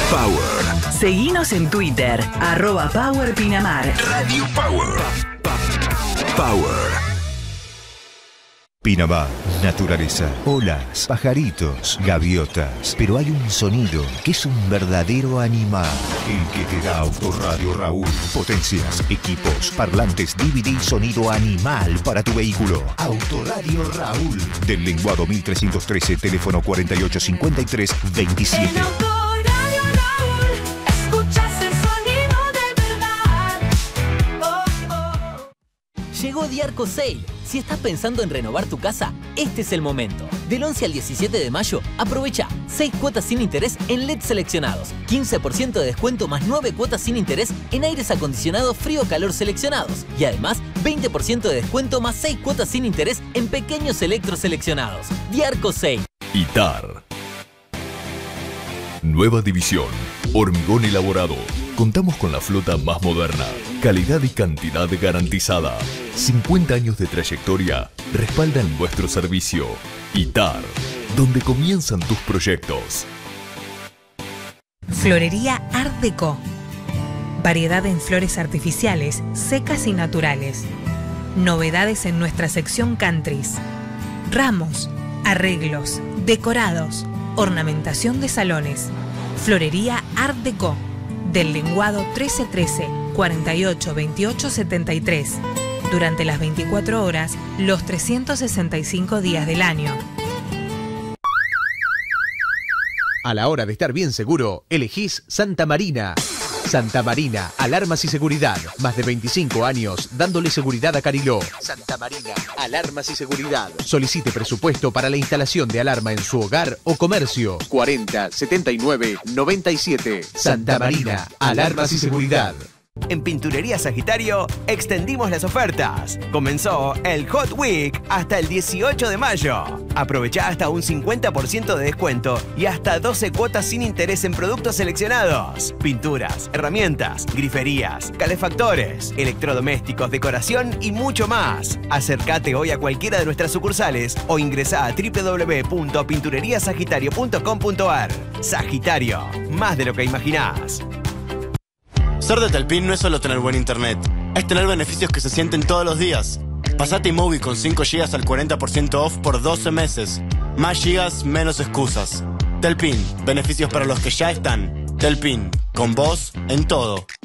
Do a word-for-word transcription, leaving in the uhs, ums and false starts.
Power. Seguinos en Twitter, arroba Power Pinamar. Radio Power. Power. Pinamar, naturaleza, olas, pajaritos, gaviotas. Pero hay un sonido que es un verdadero animal. El que te da Autoradio Raúl. Potencias, equipos, parlantes, D V D, sonido animal para tu vehículo. Autoradio Raúl. Del Lenguado mil trescientos trece, teléfono cuarenta y ocho cincuenta y tres veintisiete. Llegó Diarco Sale. Si estás pensando en renovar tu casa, este es el momento. Del once al diecisiete de mayo, aprovecha seis cuotas sin interés en L E D seleccionados, quince por ciento de descuento más nueve cuotas sin interés en aires acondicionados frío-calor seleccionados y además veinte por ciento de descuento más seis cuotas sin interés en pequeños electros seleccionados. Diarco Sale. ITAR. Nueva división. Hormigón elaborado. Contamos con la flota más moderna. Calidad y cantidad garantizada. cincuenta años de trayectoria respaldan nuestro servicio. ITAR, donde comienzan tus proyectos. Florería Art Deco. Variedad en flores artificiales, secas y naturales. Novedades en nuestra sección countries. Ramos, arreglos, decorados, ornamentación de salones. Florería Art Deco. Del Lenguado trece trece, cuarenta y ocho veintiocho setenta y tres. Durante las veinticuatro horas, los trescientos sesenta y cinco días del año. A la hora de estar bien seguro, elegís Santa Marina. Santa Marina, alarmas y seguridad. Más de veinticinco años dándole seguridad a Cariló. Santa Marina, alarmas y seguridad. Solicite presupuesto para la instalación de alarma en su hogar o comercio. cuarenta setenta y nueve noventa y siete. Santa Marina, alarmas y seguridad. En Pinturería Sagitario extendimos las ofertas. Comenzó el Hot Week hasta el dieciocho de mayo. Aprovecha hasta un cincuenta por ciento de descuento y hasta doce cuotas sin interés en productos seleccionados. Pinturas, herramientas, griferías, calefactores, electrodomésticos, decoración y mucho más. Acércate hoy a cualquiera de nuestras sucursales o ingresá a doble u doble u doble u punto pinturería sagitario punto com punto a r. Sagitario, más de lo que imaginás. Ser de Telpin no es solo tener buen internet, es tener beneficios que se sienten todos los días. Pasate iMovie con cinco gigas al cuarenta por ciento off por doce meses. Más gigas, menos excusas. Telpin, beneficios para los que ya están. Telpin, con vos en todo.